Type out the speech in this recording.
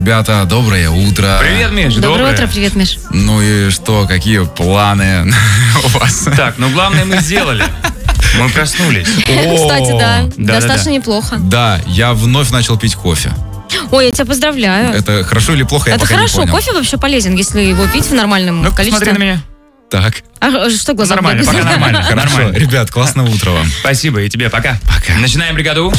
Ребята, доброе утро. Привет, Миш. Доброе утро, привет, Миш. Ну и что, какие планы у вас? Так, ну главное мы сделали. Мы проснулись. Кстати, да, Да-да-да. достаточно неплохо. Да, я вновь начал пить кофе. Ой, я тебя поздравляю. Это хорошо или плохо, я Это пока хорошо, не понял. кофе вообще полезен, если его пить в нормальном Ну, количестве. смотри на меня. Так, А что глаза Нормально, бегают? пока нормально. хорошо. Нормально. Ребят, классного утра вам. Спасибо, и тебе пока. Пока. Начинаем бригаду.